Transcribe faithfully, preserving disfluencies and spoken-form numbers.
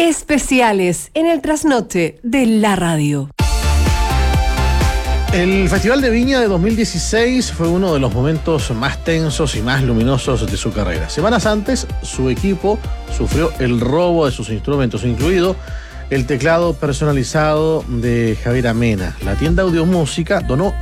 Especiales en el trasnoche de la radio. El Festival de Viña de dos mil dieciséis fue uno de los momentos más tensos y más luminosos de su carrera. Semanas antes, su equipo sufrió el robo de sus instrumentos, incluido el teclado personalizado de Javier Amena. La tienda Audiomúsica donó